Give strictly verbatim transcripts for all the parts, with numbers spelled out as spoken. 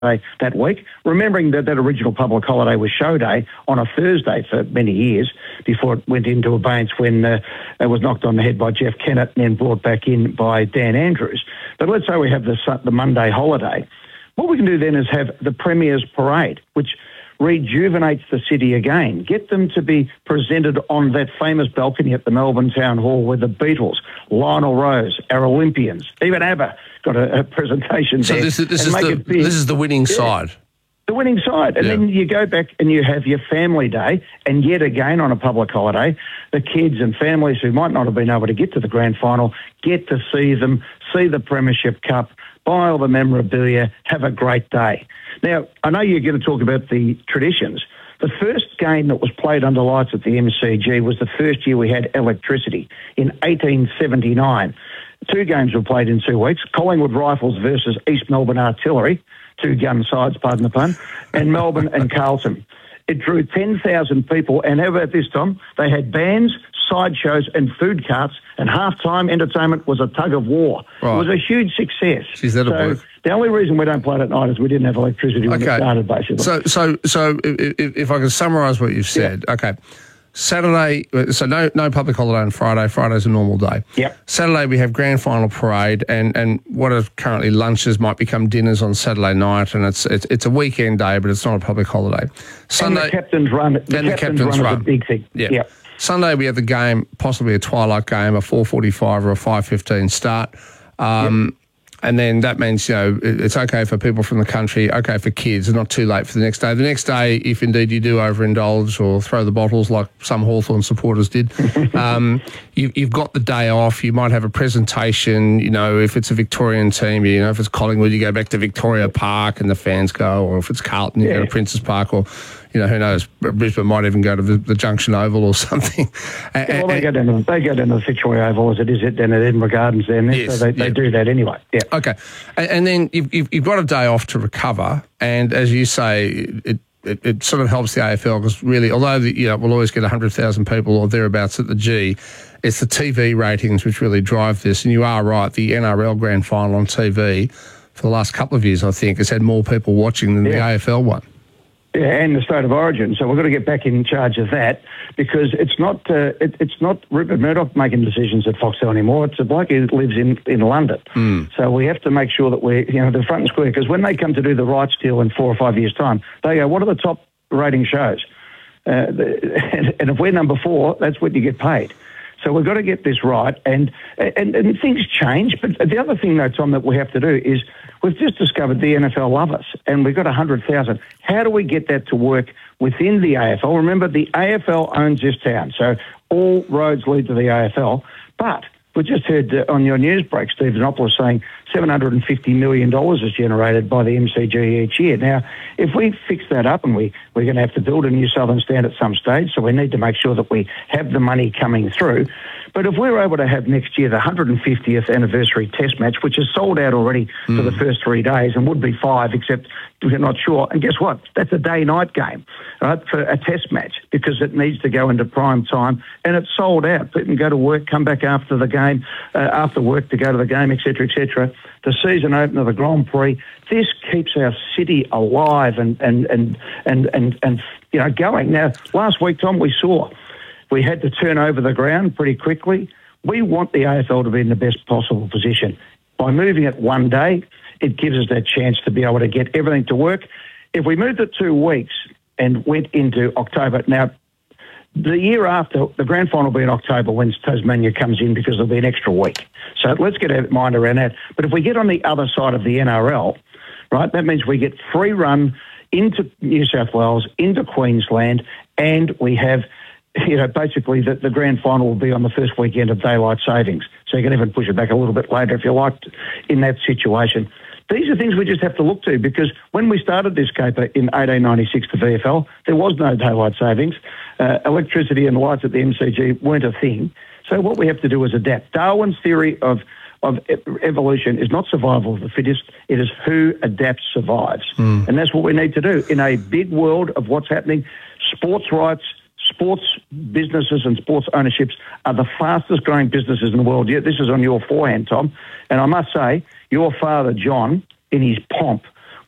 that week, remembering that that original public holiday was show day on a Thursday for many years before it went into abeyance when uh, it was knocked on the head by Jeff Kennett and then brought back in by Dan Andrews. But let's say we have the, the Monday holiday. What we can do then is have the Premier's Parade, which rejuvenates the city again. Get them to be presented on that famous balcony at the Melbourne Town Hall where the Beatles, Lionel Rose, our Olympians, even ABBA got a, a presentation so there. So this, this, is the, this is the winning yeah, side. The winning side. And yeah. then you go back and you have your family day, and yet again on a public holiday, the kids and families who might not have been able to get to the grand final get to see them, see the Premiership Cup, buy all the memorabilia, have a great day. Now, I know you're going to talk about the traditions. The first game that was played under lights at the M C G was the first year we had electricity in eighteen seventy-nine. Two games were played in two weeks. Collingwood Rifles versus East Melbourne Artillery, two gun sides, pardon the pun, and Melbourne and Carlton. It drew ten thousand people, and how about this, Tom? They had bands, sideshows and food carts, and half-time entertainment was a tug of war. Right. It was a huge success. Jeez, that'll so work. The only reason we don't play it at night is we didn't have electricity when okay. it started, basically. So, so, so if, if I can summarise what you've said, yeah. okay. Saturday, so no no public holiday on Friday. Friday's a normal day. Yep. Saturday we have grand final parade, and, and what are currently lunches might become dinners on Saturday night, and it's it's, it's a weekend day, but it's not a public holiday. Sunday, and the captain's run. The and captain's the captain's run, run. is a big thing. Yeah. Yep. Sunday we have the game, possibly a twilight game, a four forty-five or a five fifteen start. Um, yep. And then that means, you know, it's okay for people from the country, okay for kids, and not too late for the next day. The next day, if indeed you do overindulge or throw the bottles like some Hawthorn supporters did, um, you, you've got the day off. You might have a presentation, you know, if it's a Victorian team, you know, if it's Collingwood, you go back to Victoria Park and the fans go, or if it's Carlton, you yeah. go to Princes Park, or, you know, who knows, Brisbane might even go to the, the Junction Oval or something. Yeah, well, they go, down to, they go down to the Victoria Oval as it is down at Edinburgh Gardens then, yes, so they, yeah. they do that anyway. Yeah. Okay. And, and then you've, you've, you've got a day off to recover, and as you say, it it, it sort of helps the A F L because really, although the, you know, we'll always get one hundred thousand people or thereabouts at the G, it's the T V ratings which really drive this. And you are right, the N R L Grand Final on T V for the last couple of years, I think, has had more people watching than yeah. the A F L one. Yeah, and the State of Origin. So we've got to get back in charge of that because it's not uh, it, it's not Rupert Murdoch making decisions at Foxtel anymore. It's a bloke who lives in, in London. Mm. So we have to make sure that we're, you know, the front and square, because when they come to do the rights deal in four or five years' time, they go, what are the top rating shows? Uh, the, and if we're number four, that's what you get paid. So we've got to get this right, and, and and things change. But the other thing, though, Tom, that we have to do is we've just discovered the N F L love us, and we've got one hundred thousand. How do we get that to work within the A F L? Remember, the A F L owns this town, so all roads lead to the A F L. But we just heard uh, on your news break, Steve Xenopoulos saying seven hundred fifty million dollars is generated by the M C G each year. Now, if we fix that up, and we, we're going to have to build a new Southern Stand at some stage, so we need to make sure that we have the money coming through. But if we're able to have next year the one hundred fiftieth anniversary test match, which is sold out already mm. for the first three days and would be five, except we're not sure. And guess what? That's a day-night game, right, for a test match because it needs to go into prime time, and it's sold out. People can go to work, come back after the game, uh, after work to go to the game, et cetera, et cetera. The season opener, the Grand Prix. This keeps our city alive and and and and and, and you know going. Now, last week, Tom, we saw. We had to turn over the ground pretty quickly. We want the A F L to be in the best possible position. By moving it one day, it gives us that chance to be able to get everything to work. If we moved it two weeks and went into October, now, the year after, the grand final will be in October when Tasmania comes in because there'll be an extra week. So let's get our mind around that. But if we get on the other side of the N R L, right, that means we get free run into New South Wales, into Queensland, and we have... You know, basically the, the grand final will be on the first weekend of daylight savings. So you can even push it back a little bit later if you like in that situation. These are things we just have to look to because when we started this caper in eighteen ninety-six to V F L, there was no daylight savings. Uh, electricity and lights at the M C G weren't a thing. So what we have to do is adapt. Darwin's theory of of evolution is not survival of the fittest, it is who adapts survives. Mm. And that's what we need to do. In a big world of what's happening, sports rights, sports businesses and sports ownerships are the fastest growing businesses in the world. Yeah, this is on your forehand, Tom. And I must say, your father, John, in his pomp,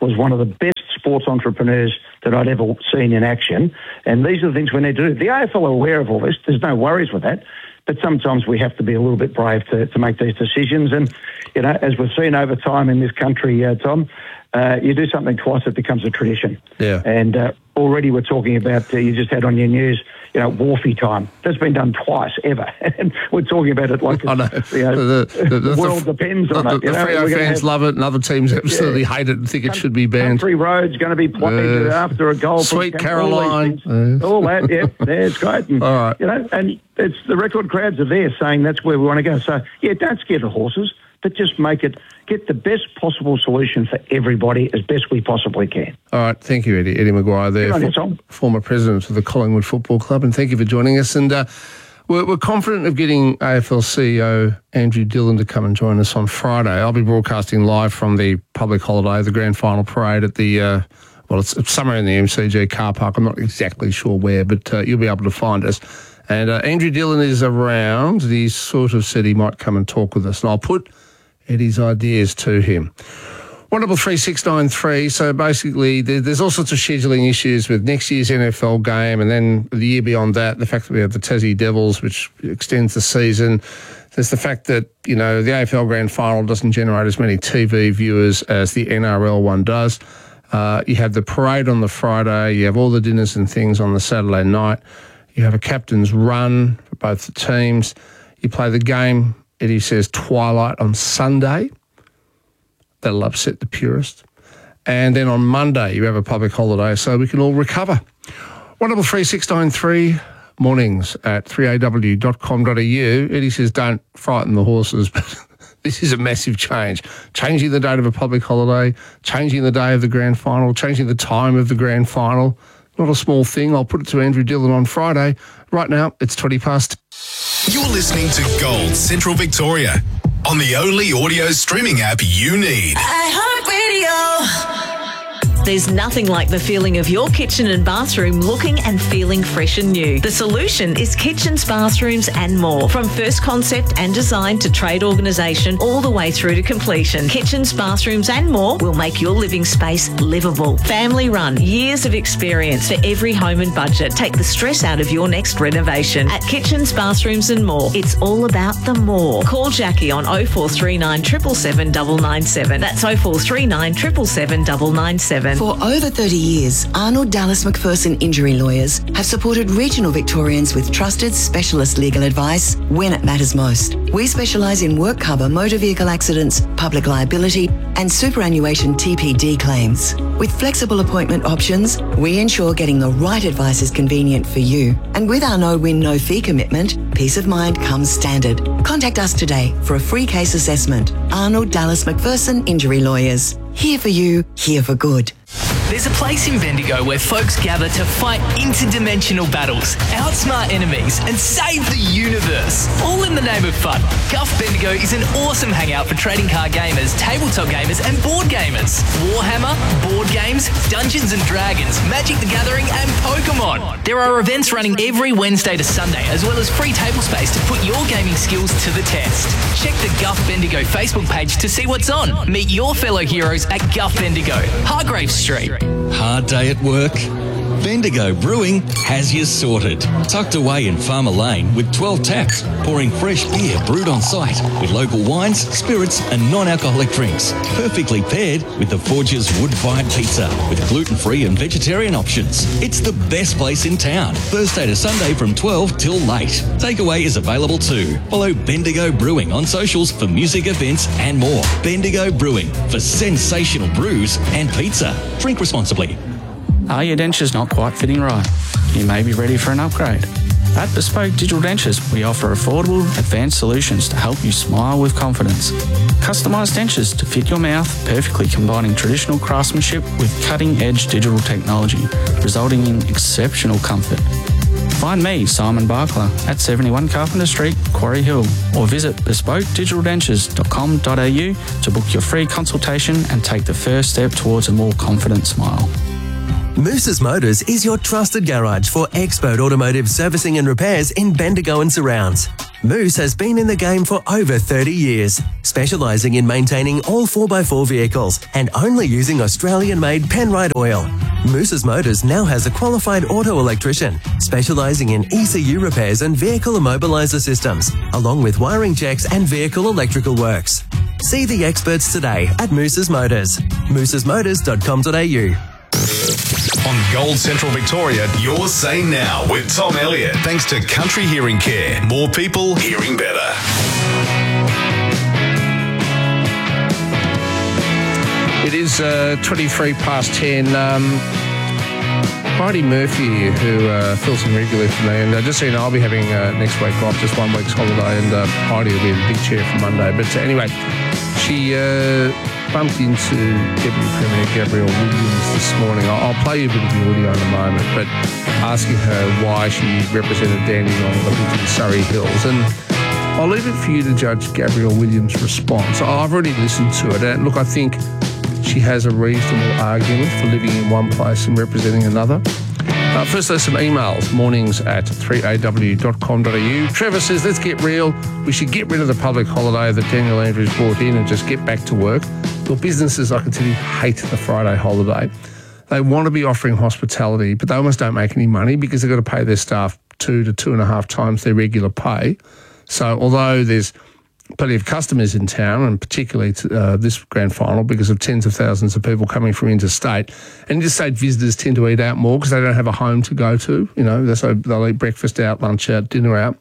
was one of the best sports entrepreneurs that I'd ever seen in action. And these are the things we need to do. The A F L are aware of all this. There's no worries with that. But sometimes we have to be a little bit brave to, to make these decisions. And, you know, as we've seen over time in this country, uh, Tom, uh, you do something twice, it becomes a tradition. Yeah. And uh, already we're talking about, uh, you just had on your news, you know, Wharfie time. That's been done twice ever. And we're talking about it like it's, I know. You know, the, the, the, the world the, depends the, on the, it. You the know, Freo fans have, love it, and other teams absolutely yeah. hate it and think it should be banned. Country roads going to be played uh, after a goal. Sweet Caroline. All, uh. all that, yeah, yeah, it's great. And, all right. You know, and it's the record crowds are there saying that's where we want to go. So, yeah, don't scare the horses, but just make it, get the best possible solution for everybody as best we possibly can. All right, thank you, Eddie. Eddie Maguire there, Good on you, for, Tom. former president of the Collingwood Football Club, and thank you for joining us. And uh, we're, we're confident of getting A F L C E O Andrew Dillon to come and join us on Friday. I'll be broadcasting live from the public holiday, the grand final parade at the, uh, well, it's, it's somewhere in the M C G car park. I'm not exactly sure where, but uh, you'll be able to find us. And uh, Andrew Dillon is around. He sort of said he might come and talk with us, and I'll put Eddie's ideas to him. one double three six nine three. So basically, there, there's all sorts of scheduling issues with next year's N F L game, and then the year beyond that, the fact that we have the Tassie Devils, which extends the season. There's the fact that, you know, the A F L Grand Final doesn't generate as many T V viewers as the N R L one does. Uh, you have the parade on the Friday. You have all the dinners and things on the Saturday night. You have a captain's run for both the teams. You play the game, Eddie says, twilight on Sunday. That'll upset the purist. And then on Monday, you have a public holiday, so we can all recover. one double three six nine three, mornings at three a w dot com dot a u. Eddie says, don't frighten the horses, but this is a massive change. Changing the date of a public holiday, changing the day of the grand final, changing the time of the grand final. Not a small thing. I'll put it to Andrew Dillon on Friday. Right now, it's twenty past. You're listening to Gold Central Victoria on the only audio streaming app you need. iHeartRadio. There's nothing like the feeling of your kitchen and bathroom looking and feeling fresh and new. The solution is Kitchens, Bathrooms and More. From first concept and design to trade organisation all the way through to completion. Kitchens, Bathrooms and More will make your living space livable. Family run, years of experience for every home and budget. Take the stress out of your next renovation. At Kitchens, Bathrooms and More, it's all about the more. Call Jackie on oh four three nine, seven seven seven, nine nine seven. That's oh four three nine, seven seven seven, nine nine seven. For over thirty years, Arnold Dallas McPherson Injury Lawyers have supported regional Victorians with trusted specialist legal advice when it matters most. We specialise in work cover, motor vehicle accidents, public liability and superannuation T P D claims. With flexible appointment options, we ensure getting the right advice is convenient for you. And with our no-win, no-fee commitment, peace of mind comes standard. Contact us today for a free case assessment. Arnold Dallas McPherson Injury Lawyers. Here for you, here for good. There's a place in Bendigo where folks gather to fight interdimensional battles, outsmart enemies, and save the universe. All in the name of fun. Guff Bendigo is an awesome hangout for trading card gamers, tabletop gamers, and board gamers. Warhammer, board games, Dungeons and Dragons, Magic the Gathering, and Pokemon. There are events running every Wednesday to Sunday, as well as free table space to put your gaming skills to the test. Check the Guff Bendigo Facebook page to see what's on. Meet your fellow heroes at Guff Bendigo, Hargrave Street. Hard day at work? Bendigo Brewing has you sorted. Tucked away in Farmer Lane with twelve taps, pouring fresh beer brewed on site with local wines, spirits and non-alcoholic drinks. Perfectly paired with the Forge's wood-fired pizza with gluten-free and vegetarian options. It's the best place in town. Thursday to Sunday from twelve till late. Takeaway is available too. Follow Bendigo Brewing on socials for music events and more. Bendigo Brewing for sensational brews and pizza. Drink responsibly. Are your dentures not quite fitting right? You may be ready for an upgrade. At Bespoke Digital Dentures, we offer affordable, advanced solutions to help you smile with confidence. Customised dentures to fit your mouth, perfectly combining traditional craftsmanship with cutting-edge digital technology, resulting in exceptional comfort. Find me, Simon Barkler, at seventy-one Carpenter Street, Quarry Hill, or visit bespoke digital dentures dot com dot a u to book your free consultation and take the first step towards a more confident smile. Moose's Motors is your trusted garage for expert automotive servicing and repairs in Bendigo and surrounds. Moose has been in the game for over thirty years, specialising in maintaining all four by four vehicles and only using Australian-made Penrite oil. Moose's Motors now has a qualified auto electrician, specialising in E C U repairs and vehicle immobiliser systems, along with wiring checks and vehicle electrical works. See the experts today at Moose's Motors. mooses motors dot com dot a u. On Gold Central Victoria, your say now with Tom Elliott. Thanks to Country Hearing Care. More people hearing better. It is uh, twenty-three past ten. Um, Heidi Murphy, who uh, fills in regularly for me, and uh, just so you know, I'll be having uh, next week off, just one week's holiday, and uh, Heidi will be in the big chair for Monday. But uh, anyway, she uh, bumped into Deputy Premier Gabrielle Williams this morning. I'll, I'll play you a bit of the audio in a moment, but asking her why she represented Dandenong up into Surrey Hills. And I'll leave it for you to judge Gabrielle Williams' response. I've already listened to it, and look, I think she has a reasonable argument for living in one place and representing another. Uh, first, there's some emails, mornings at three a w dot com dot a u. Trevor says, let's get real. We should get rid of the public holiday that Daniel Andrews brought in and just get back to work. Your businesses, I can tell you, hate the Friday holiday. They want to be offering hospitality, but they almost don't make any money because they've got to pay their staff two to two and a half times their regular pay. So although there's plenty of customers in town, and particularly to, uh, this grand final because of tens of thousands of people coming from interstate. And interstate visitors tend to eat out more because they don't have a home to go to. You know, so they'll eat breakfast out, lunch out, dinner out.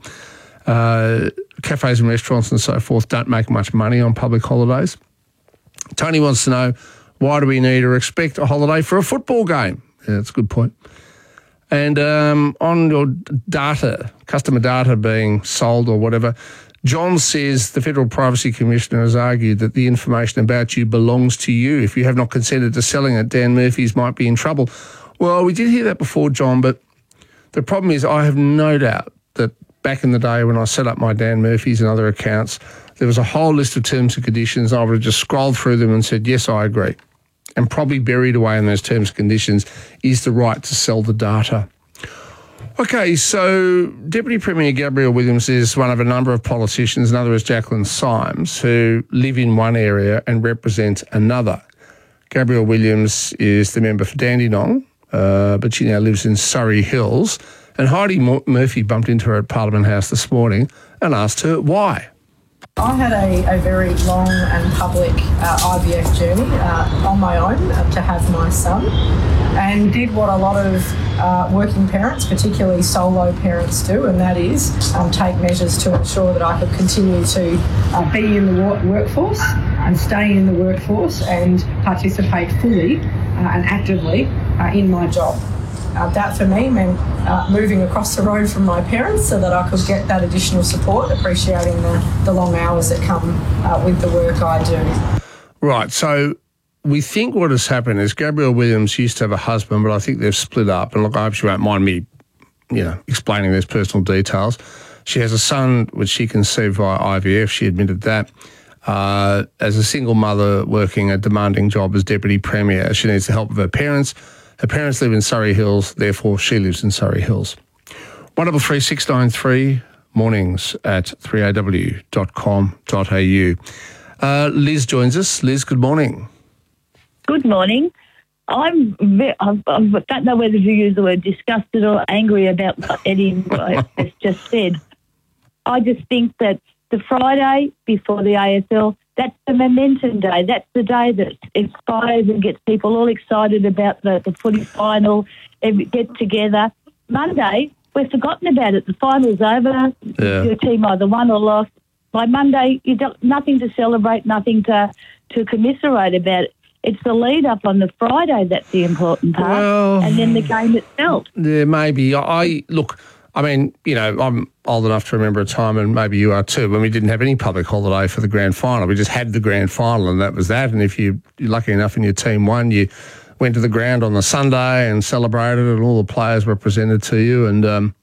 Uh, cafes and restaurants and so forth don't make much money on public holidays. Tony wants to know, why do we need or expect a holiday for a football game? Yeah, that's a good point. And um, on your data, customer data being sold or whatever, John says the Federal Privacy Commissioner has argued that the information about you belongs to you. If you have not consented to selling it, Dan Murphy's might be in trouble. Well, we did hear that before, John, but the problem is I have no doubt that back in the day when I set up my Dan Murphy's and other accounts, there was a whole list of terms and conditions. I would have just scrolled through them and said, yes, I agree. And probably buried away in those terms and conditions is the right to sell the data. Okay, so Deputy Premier Gabrielle Williams is one of a number of politicians, another is Jacqueline Symes, who live in one area and represent another. Gabrielle Williams is the member for Dandenong, uh, but she now lives in Surrey Hills. And Heidi Murphy bumped into her at Parliament House this morning and asked her why. I had a, a very long and public uh, I V F journey uh, on my own uh, to have my son, and did what a lot of uh, working parents, particularly solo parents, do, and that is um, take measures to ensure that I could continue to uh, be in the wor- workforce and stay in the workforce and participate fully uh, and actively uh, in my job. Uh, that for me meant uh, moving across the road from my parents so that I could get that additional support, appreciating the, the long hours that come uh, with the work I do. Right, so we think what has happened is Gabrielle Williams used to have a husband, but I think they've split up. And look, I hope she won't mind me, you know, explaining those personal details. She has a son which she conceived via I V F. She admitted that. Uh, as a single mother working a demanding job as Deputy Premier, she needs the help of her parents. Her parents live in Surrey Hills, therefore she lives in Surrey Hills. one double three six nine three, mornings at three a w dot com dot a u. Uh, Liz joins us. Liz, good morning. Good morning. I'm, I don't know whether to use the word disgusted or angry about what Eddie has just said. I just think that the Friday before the A F L, that's the momentum day. That's the day that inspires and gets people all excited about the, the footy final, get together. Monday, we've forgotten about it. The final's over. Yeah. Your team either won or lost. By Monday, you don't, nothing to celebrate, nothing to, to commiserate about. It's the lead-up on the Friday that's the important part, well, and then the game itself. Yeah, maybe. I Look, I mean, you know, I'm old enough to remember a time, and maybe you are too, when we didn't have any public holiday for the grand final. We just had the grand final, and that was that. And if you, you're lucky enough and your team won, you went to the ground on the Sunday and celebrated, and all the players were presented to you. And, um,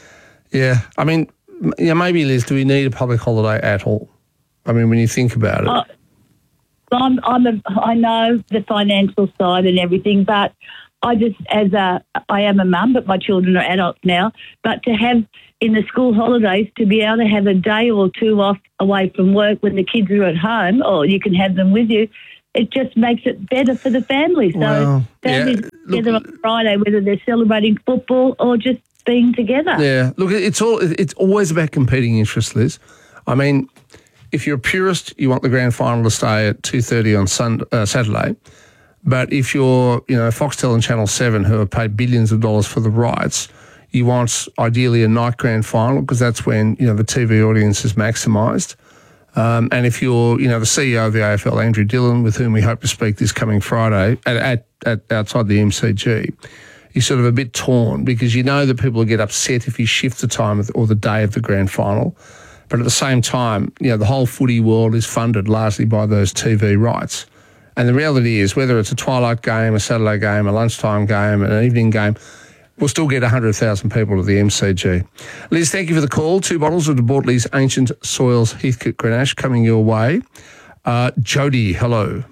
yeah, I mean, yeah, maybe, Liz, do we need a public holiday at all? I mean, when you think about it. Uh, I'm, I'm a, I know the financial side and everything, but I just, as a, I am a mum, but my children are adults now, but to have in the school holidays to be able to have a day or two off away from work when the kids are at home, or you can have them with you, it just makes it better for the family. So Well, families yeah, together on Friday, whether they're celebrating football or just being together. Yeah, look, it's all it's always about competing interests, Liz. I mean, if you're a purist, you want the grand final to stay at two thirty on Sunday, uh, Saturday. But if you're, you know, Foxtel and Channel seven, who have paid billions of dollars for the rights, you want ideally a night grand final because that's when, you know, the T V audience is maximised. Um, and if you're, you know, the C E O of the A F L, Andrew Dillon, with whom we hope to speak this coming Friday at, at, at outside the M C G, he's sort of a bit torn because you know that people will get upset if you shift the time or the day of the grand final. But at the same time, you know, the whole footy world is funded largely by those T V rights. And the reality is, whether it's a twilight game, a Saturday game, a lunchtime game, an evening game, we'll still get one hundred thousand people to the M C G. Liz, thank you for the call. Two bottles of De Bortley's Ancient Soils Heathcote Grenache coming your way. Uh, Jody, hello.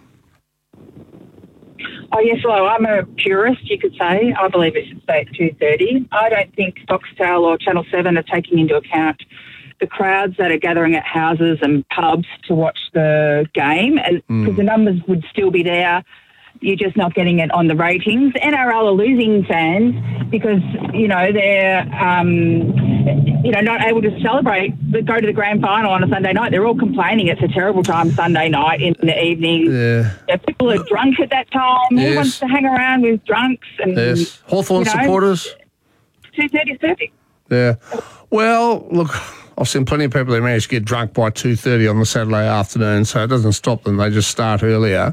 Oh, yes, hello. I'm a purist, you could say. I believe it should stay at two thirty. I don't think Foxtel or Channel seven are taking into account the crowds that are gathering at houses and pubs to watch the game, and because mm. the numbers would still be there. You're just not getting it on the ratings. N R L are losing fans because, you know, they're, um, you know, not able to celebrate, but go to the grand final on a Sunday night. They're all complaining it's a terrible time Sunday night in the evening. Yeah. Yeah, people are drunk at that time. Yes. Who wants to hang around with drunks? And, yes. Hawthorn you know, supporters? two thirty is perfect. Yeah. Well, look, I've seen plenty of people that manage to get drunk by two thirty on the Saturday afternoon, so it doesn't stop them. They just start earlier.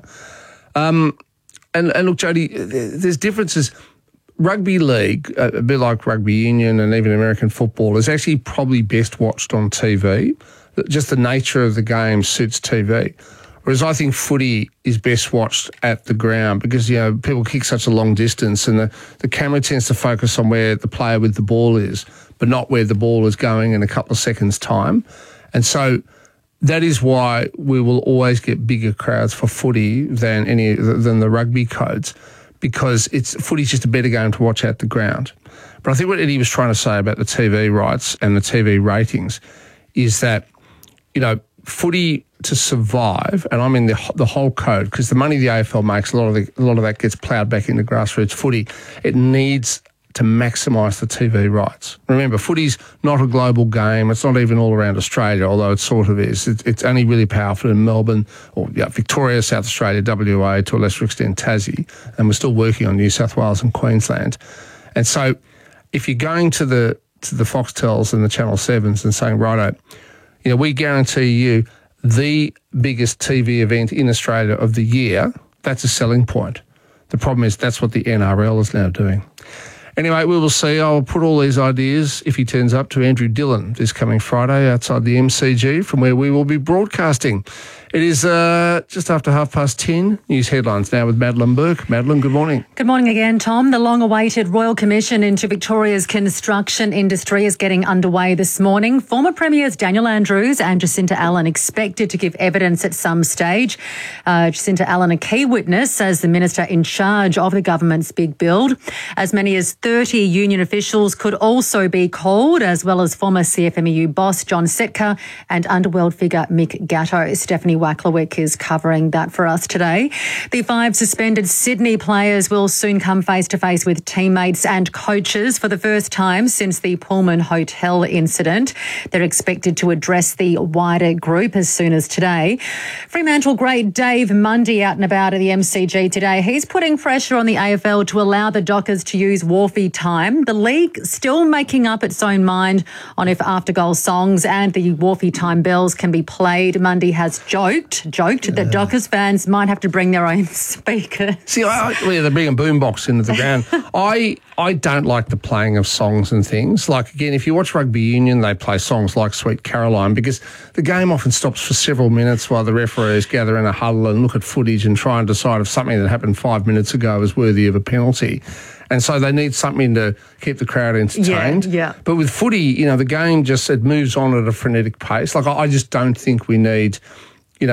Um, and, and look, Jody, there's differences. Rugby league, a bit like rugby union and even American football, is actually probably best watched on T V. Just the nature of the game suits T V. Whereas I think footy is best watched at the ground because, you know, people kick such a long distance and the, the camera tends to focus on where the player with the ball is, but not where the ball is going in a couple of seconds' time. And so that is why we will always get bigger crowds for footy than any than the rugby codes, because it's footy's just a better game to watch at the ground. But I think what Eddie was trying to say about the T V rights and the T V ratings is that, you know, footy to survive, and I mean the the whole code, because the money the A F L makes, a lot of the, a lot of that gets ploughed back into grassroots footy. It needs to maximise the T V rights. Remember, footy's not a global game. It's not even all around Australia, although it sort of is. It, it's only really powerful in Melbourne, or yeah, Victoria, South Australia, W A, to a lesser extent Tassie, and we're still working on New South Wales and Queensland. And so if you're going to the to the Foxtels and the Channel sevens and saying, righto, you know, we guarantee you the biggest T V event in Australia of the year, that's a selling point. The problem is that's what the N R L is now doing. Anyway, we will see. I'll put all these ideas, if he turns up, to Andrew Dillon this coming Friday outside the M C G, from where we will be broadcasting. It is uh, just after half past ten. News headlines now with Madeline Burke. Madeline, good morning. Good morning again, Tom. The long-awaited Royal Commission into Victoria's construction industry is getting underway this morning. Former Premiers Daniel Andrews and Jacinta Allen expected to give evidence at some stage. Uh, Jacinta Allen, a key witness as the minister in charge of the government's big build. As many as thirty union officials could also be called, as well as former C F M E U boss John Setka and underworld figure Mick Gatto. Stephanie Wacklewick is covering that for us today. The five suspended Sydney players will soon come face-to-face with teammates and coaches for the first time since the Pullman Hotel incident. They're expected to address the wider group as soon as today. Fremantle great Dave Mundy out and about at the M C G today. He's putting pressure on the A F L to allow the Dockers to use Wharfie time. The league still making up its own mind on if after-goal songs and the Wharfie time bells can be played. Mundy has joked, joked yeah. that Dockers fans might have to bring their own speakers. See, I, well, they're bringing a boombox into the ground. I I don't like the playing of songs and things. Like, again, if you watch rugby union, they play songs like Sweet Caroline because the game often stops for several minutes while the referees gather in a huddle and look at footage and try and decide if something that happened five minutes ago is worthy of a penalty. And so they need something to keep the crowd entertained. Yeah, yeah. But with footy, you know, the game just, it moves on at a frenetic pace. Like, I just don't think we need, you know,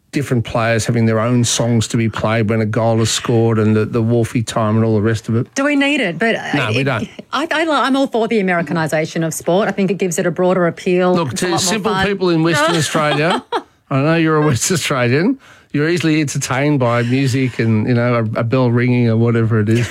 different players having their own songs to be played when a goal is scored and the, the Wolfie time and all the rest of it. Do we need it? But No, it, we don't. I, I, I'm all for the Americanisation of sport. I think it gives it a broader appeal. Look, It's a to lot more simple fun. people in Western Australia, I know you're a West Australian, you're easily entertained by music and, you know, a, a bell ringing or whatever it is.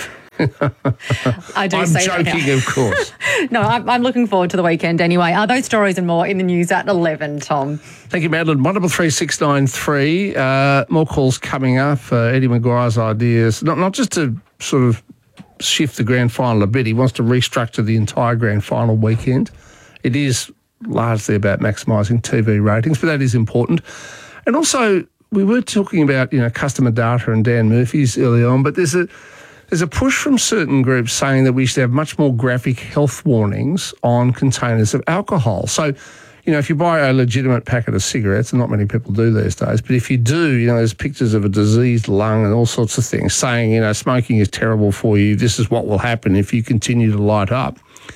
I do I'm say that joking, now. of course. No, I'm, I'm looking forward to the weekend anyway. Are those stories and more in the news at eleven, Tom? Thank you, Madeline. one double three six nine three. Uh, more calls coming up. Uh, Eddie Maguire's ideas, not not just to sort of shift the grand final a bit. He wants to restructure the entire grand final weekend. It is largely about maximising T V ratings, but that is important. And also, we were talking about, you know, customer data and Dan Murphy's early on, but there's a There's a push from certain groups saying that we should have much more graphic health warnings on containers of alcohol. So, you know, if you buy a legitimate packet of cigarettes, and not many people do these days, but if you do, you know, there's pictures of a diseased lung and all sorts of things saying, you know, smoking is terrible for you. This is what will happen if you continue to light up.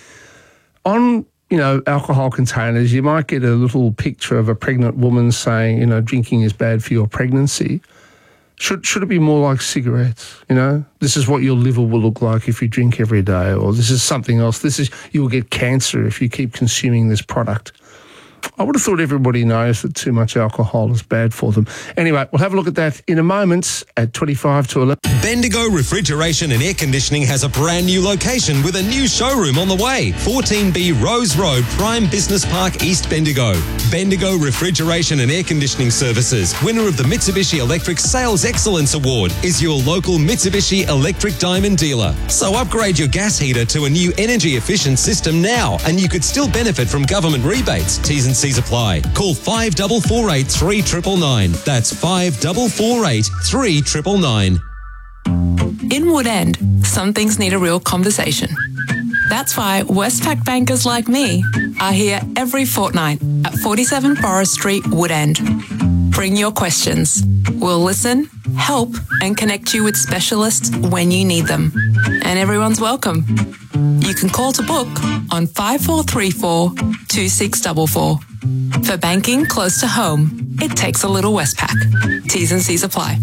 On, you know, alcohol containers, you might get a little picture of a pregnant woman saying, you know, drinking is bad for your pregnancy. Should should it be more like cigarettes? You know, this is what your liver will look like if you drink every day, or this is something else. This is, you will get cancer if you keep consuming this product. I would have thought everybody knows that too much alcohol is bad for them. Anyway, we'll have a look at that in a moment at twenty-five to eleven. Bendigo Refrigeration and Air Conditioning has a brand new location with a new showroom on the way. fourteen B Rose Road, Prime Business Park, East Bendigo. Bendigo Refrigeration and Air Conditioning Services, winner of the Mitsubishi Electric Sales Excellence Award, is your local Mitsubishi Electric Diamond dealer. So upgrade your gas heater to a new energy efficient system now, and you could still benefit from government rebates. T's and C's apply. Call five four four eight, three nine nine nine. That's five four four eight, three nine nine nine. In Woodend, some things need a real conversation. That's why Westpac bankers like me are here every fortnight at forty-seven Forest Street, Woodend. Bring your questions. We'll listen, help, and connect you with specialists when you need them. And everyone's welcome. You can call to book on five four three four, two six four four. For banking close to home, it takes a little Westpac. T's and C's apply.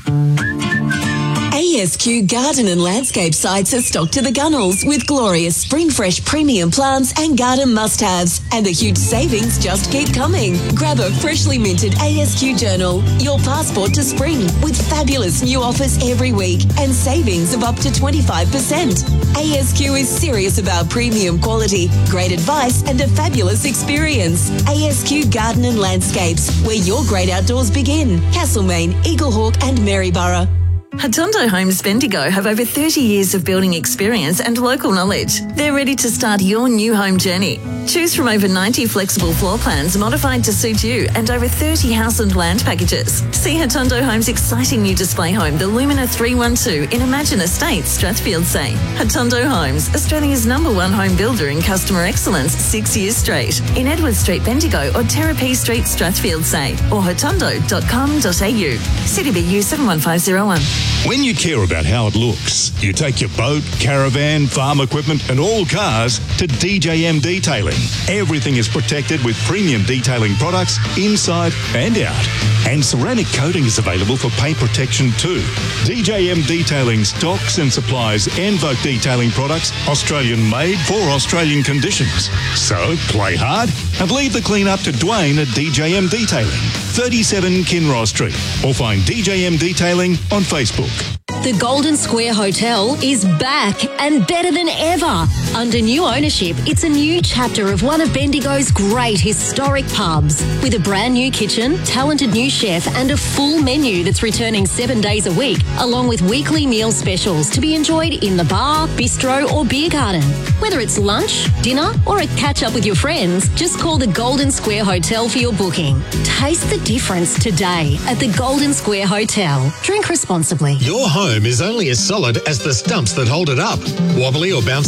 A S Q Garden and Landscape sites are stocked to the gunnels with glorious spring fresh premium plants and garden must-haves. And the huge savings just keep coming. Grab a freshly minted A S Q journal, your passport to spring, with fabulous new offers every week and savings of up to twenty-five percent. A S Q is serious about premium quality, great advice and a fabulous experience. A S Q Garden and Landscapes, where your great outdoors begin. Castlemaine, Eaglehawk and Maryborough. Hatondo Homes Bendigo have over thirty years of building experience and local knowledge. They're ready to start your new home journey. Choose from over ninety flexible floor plans modified to suit you and over thirty house and land packages. See Hatondo Homes' exciting new display home, the Lumina three one two in Imagine Estates, Strathfield Say. Hatondo Homes, Australia's number one home builder in customer excellence six years straight. In Edward Street, Bendigo or Terrapee Street, Strathfield Say or hatondo dot com dot a u. City B U seven one five zero one. When you care about how it looks, you take your boat, caravan, farm equipment and all cars to D J M Detailing. Everything is protected with premium detailing products inside and out. And ceramic coating is available for paint protection too. D J M Detailing stocks and supplies Envoke detailing products, Australian made for Australian conditions. So play hard and leave the clean up to Dwayne at D J M Detailing, thirty-seven Kinross Street, or find D J M Detailing on Facebook. The Golden Square Hotel is back and better than ever. Under new ownership, it's a new chapter of one of Bendigo's great historic pubs. With a brand new kitchen, talented new chef and a full menu that's returning seven days a week, along with weekly meal specials to be enjoyed in the bar, bistro or beer garden. Whether it's lunch, dinner or a catch-up with your friends, just call the Golden Square Hotel for your booking. Taste the difference today at the Golden Square Hotel. Drink responsibly. Your home is only as solid as the stumps that hold it up. Wobbly or bouncy floors?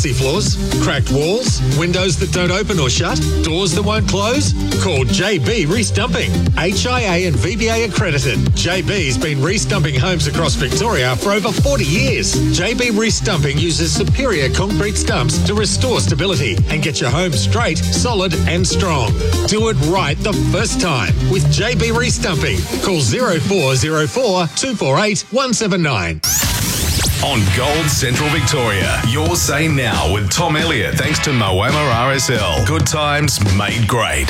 leaks? Cracked walls? Windows that don't open or shut? Doors that won't close? Call J B Restumping. H I A and V B A accredited. J B's been restumping homes across Victoria for over forty years. J B Restumping uses superior concrete stumps to restore stability and get your home straight, solid and strong. Do it right the first time with J B Restumping. Call zero four zero four, two four eight, one seven nine. On Gold Central Victoria, your say now with Tom Elliott, thanks to Moama R S L. Good times made great.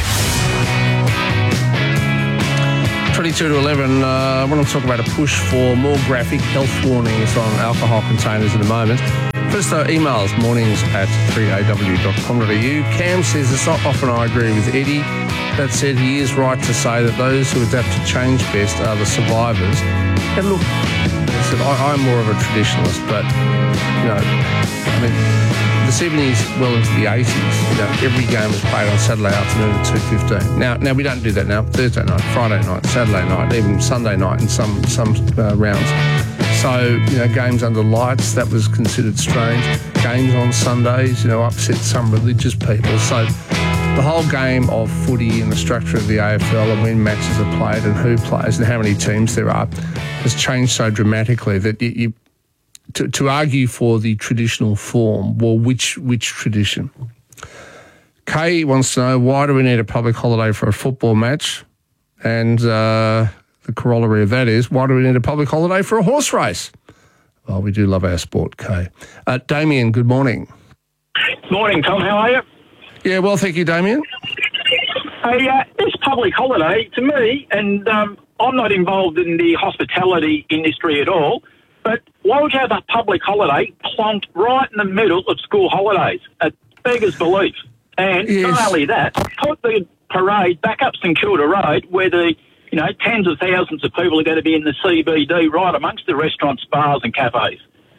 twenty-two to eleven, uh, I want to talk about a push for more graphic health warnings on alcohol containers in a moment. First though, emails, mornings at three a w dot com dot a u. Cam says it's not often I agree with Eddie. That said, he is right to say that those who adapt to change best are the survivors. And look, I said, I, I'm more of a traditionalist, but, you know, I mean, the seventies, well into the eighties, you know, every game was played on Saturday afternoon at two fifteen. Now, now we don't do that now. Thursday night, Friday night, Saturday night, even Sunday night in some, some uh, rounds. So, you know, games under lights, that was considered strange. Games on Sundays, you know, upset some religious people. So the whole game of footy and the structure of the A F L and when matches are played and who plays and how many teams there are has changed so dramatically that you, you to, to argue for the traditional form, well, which which tradition? Kay wants to know, why do we need a public holiday for a football match? And uh, the corollary of that is, why do we need a public holiday for a horse race? Well, we do love our sport, Kay. Uh, Damien, good morning. Morning, Tom. How are you? Yeah, well, thank you, Damien. Hey, uh, this public holiday, to me, and um, I'm not involved in the hospitality industry at all, but why would you have a public holiday plonked right in the middle of school holidays? It beggars belief. And yes. Not only that, put the parade back up St Kilda Road where the, you know, tens of thousands of people are going to be in the C B D right amongst the restaurants, bars and cafes.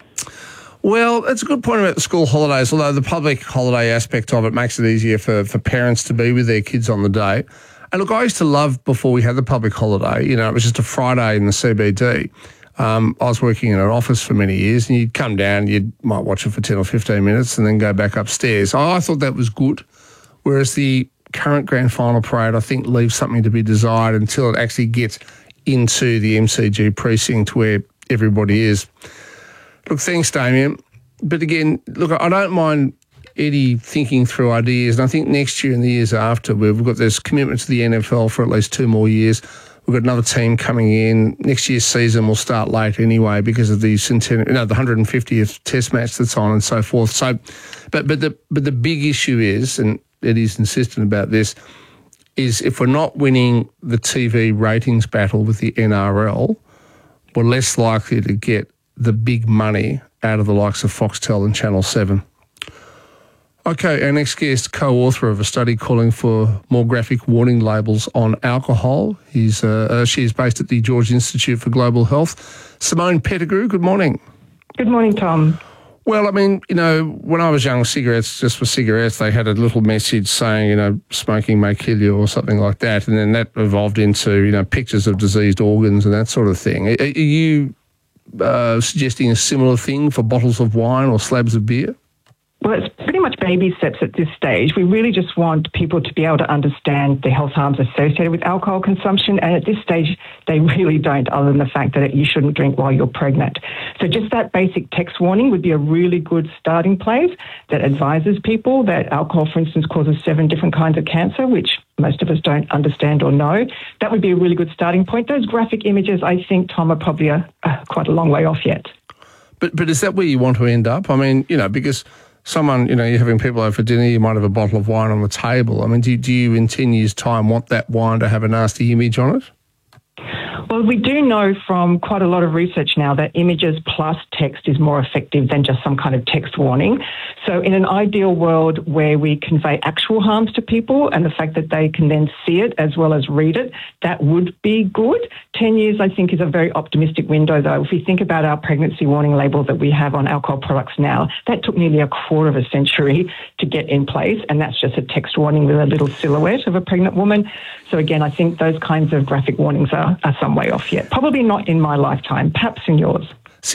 Well, that's a good point about the school holidays, although the public holiday aspect of it makes it easier for, for parents to be with their kids on the day. And look, I used to love, before we had the public holiday, you know, it was just a Friday in the C B D. Um, I was working in an office for many years, and you'd come down, you might watch it for ten or fifteen minutes and then go back upstairs. I thought that was good, whereas the current grand final parade, I think, leaves something to be desired until it actually gets into the M C G precinct where everybody is. Look, thanks, Damien. But again, look, I don't mind Eddie thinking through ideas, and I think next year and the years after, we've got this commitment to the N F L for at least two more years. We've got another team coming in. Next year's season will start late anyway because of the centenary, no, the one hundred fiftieth Test match that's on and so forth. So, but but the but the big issue is, and Eddie's insistent about this, is if we're not winning the T V ratings battle with the N R L, we're less likely to get the big money out of the likes of Foxtel and Channel seven. Okay, our next guest, co-author of a study calling for more graphic warning labels on alcohol. He's uh, uh, she is based at the George Institute for Global Health. Simone Pettigrew, good morning. Good morning, Tom. Well, I mean, you know, when I was young, cigarettes just for cigarettes, they had a little message saying, you know, smoking may kill you or something like that. And then that evolved into, you know, pictures of diseased organs and that sort of thing. Are, are you uh, suggesting a similar thing for bottles of wine or slabs of beer? Well, it's pretty much baby steps at this stage. We really just want people to be able to understand the health harms associated with alcohol consumption. And at this stage, they really don't, other than the fact that you shouldn't drink while you're pregnant. So just that basic text warning would be a really good starting place that advises people that alcohol, for instance, causes seven different kinds of cancer, which most of us don't understand or know. That would be a really good starting point. Those graphic images, I think, Tom, are probably a, uh, quite a long way off yet. But, but is that where you want to end up? I mean, you know, because someone, you know, you're having people over for dinner, you might have a bottle of wine on the table. I mean, do, do you in ten years' time want that wine to have a nasty image on it? Well, we do know from quite a lot of research now that images plus text is more effective than just some kind of text warning. So in an ideal world where we convey actual harms to people and the fact that they can then see it as well as read it, that would be good. ten years, I think, is a very optimistic window, though. If we think about our pregnancy warning label that we have on alcohol products now, that took nearly a quarter of a century to get in place, and that's just a text warning with a little silhouette of a pregnant woman. So again, I think those kinds of graphic warnings are, are some way off yet. Probably not in my lifetime, perhaps in yours. See,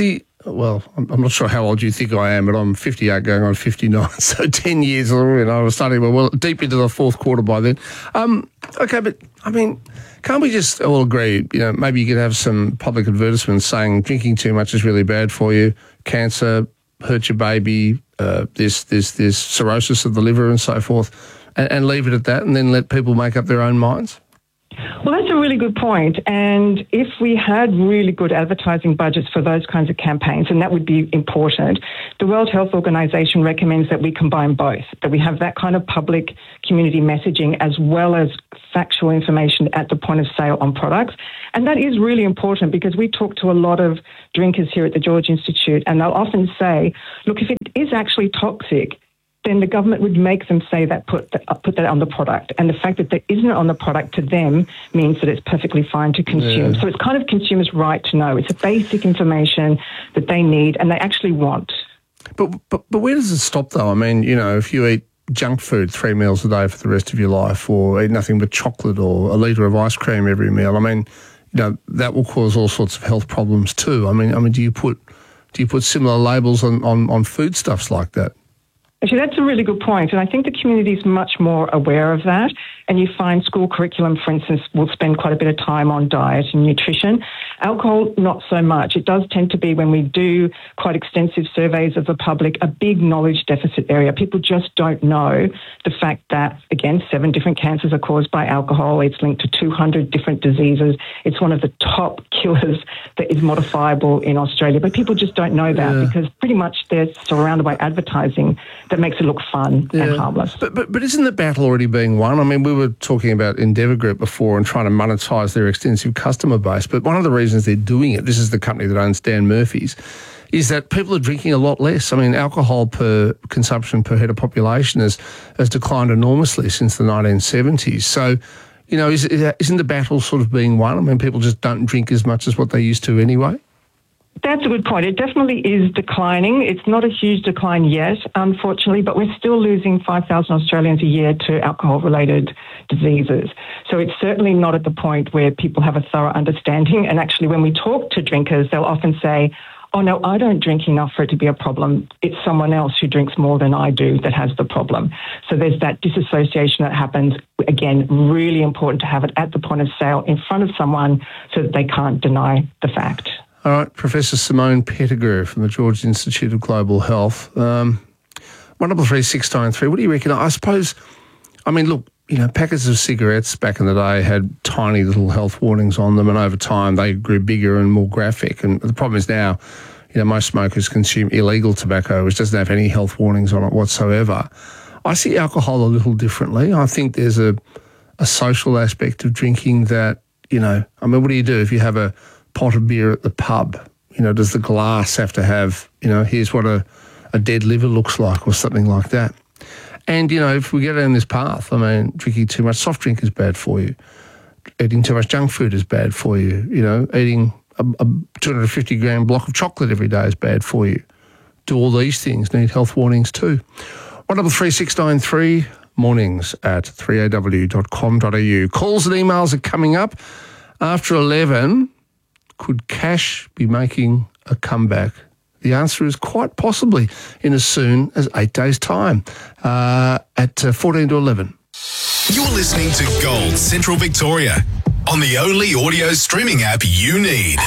well, I'm, I'm not sure how old you think I am, but I'm fifty-eight going on fifty-nine, so ten years, you know, I was starting well deep into the fourth quarter by then. Um, okay, but, I mean, can't we just all agree, you know, maybe you could have some public advertisements saying drinking too much is really bad for you, cancer, hurt your baby, uh, this, this, this cirrhosis of the liver and so forth, and, and leave it at that and then let people make up their own minds? Well, that's a really good point. And if we had really good advertising budgets for those kinds of campaigns, and that would be important, the World Health Organization recommends that we combine both, that we have that kind of public community messaging as well as factual information at the point of sale on products. And that is really important because we talk to a lot of drinkers here at the George Institute, and they'll often say, look, if it is actually toxic, then the government would make them say that, put that, put that on the product. And the fact that there isn't on the product to them means that it's perfectly fine to consume. Yeah. So it's kind of consumers' right to know. It's a basic information that they need and they actually want. But, but, but where does it stop, though? I mean, you know, if you eat junk food three meals a day for the rest of your life, or eat nothing but chocolate or a litre of ice cream every meal, I mean, you know, that will cause all sorts of health problems too. I mean, I mean, do you put do you put similar labels on, on, on foodstuffs like that? Actually, that's a really good point, and I think the community is much more aware of that. And you find school curriculum, for instance, will spend quite a bit of time on diet and nutrition. Alcohol, not so much. It does tend to be, when we do quite extensive surveys of the public, a big knowledge deficit area. People just don't know the fact that, again, seven different cancers are caused by alcohol. It's linked to two hundred different diseases. It's one of the top killers that is modifiable in Australia. But people just don't know that yeah. because pretty much they're surrounded by advertising that makes it look fun yeah. and harmless. But, but but isn't the battle already being won? I mean, we were talking about Endeavour Group before and trying to monetise their extensive customer base, but one of the reasons they're doing it, this is the company that owns Dan Murphy's, is that people are drinking a lot less. I mean, alcohol per consumption per head of population has, has declined enormously since the nineteen seventies. So, you know, is, isn't the battle sort of being won? I mean, people just don't drink as much as what they used to anyway? That's a good point. It definitely is declining. It's not a huge decline yet, unfortunately, but we're still losing five thousand Australians a year to alcohol-related diseases. So it's certainly not at the point where people have a thorough understanding. And actually, when we talk to drinkers, they'll often say, oh, no, I don't drink enough for it to be a problem. It's someone else who drinks more than I do that has the problem. So there's that disassociation that happens. Again, really important to have it at the point of sale in front of someone so that they can't deny the fact. All right, Professor Simone Pettigrew from the George Institute of Global Health. Um, one double three six nine three. What do you reckon? I suppose, I mean, look, you know, packets of cigarettes back in the day had tiny little health warnings on them, and over time they grew bigger and more graphic. And the problem is now, you know, most smokers consume illegal tobacco, which doesn't have any health warnings on it whatsoever. I see alcohol a little differently. I think there's a, a social aspect of drinking that, you know, I mean, what do you do if you have a pot of beer at the pub? You know, does the glass have to have, you know, here's what a, a dead liver looks like or something like that? And, you know, if we get down this path, I mean, drinking too much soft drink is bad for you. Eating too much junk food is bad for you. You know, eating a, a two hundred fifty gram block of chocolate every day is bad for you. Do all these things need health warnings too? one double three six nine three, mornings at three a w dot com dot a u. Calls and emails are coming up. After eleven, could cash be making a comeback? The answer is quite possibly in as soon as eight days' time, uh, at uh, fourteen to eleven. You're listening to Gold Central Victoria on the only audio streaming app you need.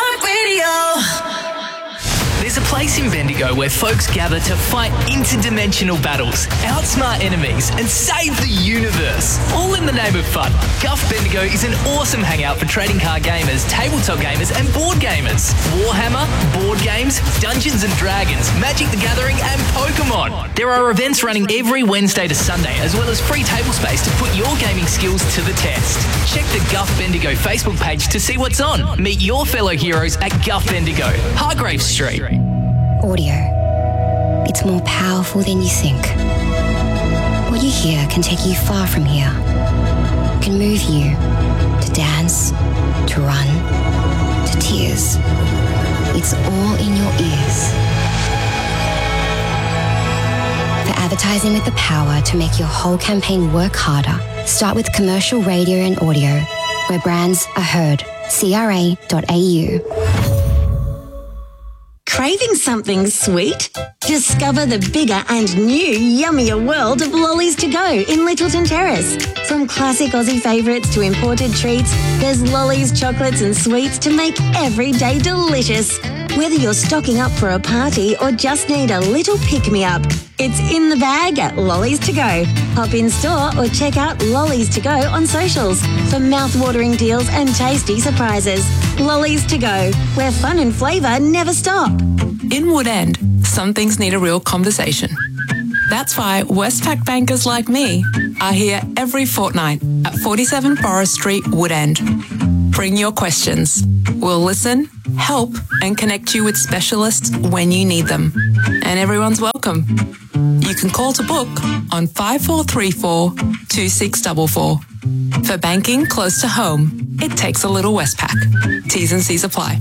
iHeartRadio. There's a place in Bendigo where folks gather to fight interdimensional battles, outsmart enemies, and save the universe. All in the name of fun. Guff Bendigo is an awesome hangout for trading card gamers, tabletop gamers, and board gamers. Warhammer, board games, Dungeons and Dragons, Magic the Gathering, and Pokemon. There are events running every Wednesday to Sunday, as well as free table space to put your gaming skills to the test. Check the Guff Bendigo Facebook page to see what's on. Meet your fellow heroes at Guff Bendigo, Hargrave Street. Audio. It's more powerful than you think. What you hear can take you far from here. It can move you to dance, to run, to tears. It's all in your ears. For advertising with the power to make your whole campaign work harder, start with commercial radio and audio, where brands are heard. C R A dot A U. Craving something sweet? Discover the bigger and new yummier world of Lollies to Go in Littleton Terrace. From classic Aussie favourites to imported treats, there's Lollies, chocolates and sweets to make every day delicious. Whether you're stocking up for a party or just need a little pick-me-up, it's in the bag at Lollies to Go. Hop in store or check out Lollies to Go on socials for mouth-watering deals and tasty surprises. Lollies to Go, where fun and flavour never stop. In Woodend, some things need a real conversation. That's why Westpac bankers like me are here every fortnight at forty-seven Forest Street, Woodend. Bring your questions. We'll listen, help, and connect you with specialists when you need them. And everyone's welcome. You can call to book on five four three four, two six four four. For banking close to home, it takes a little Westpac. T's and C's apply.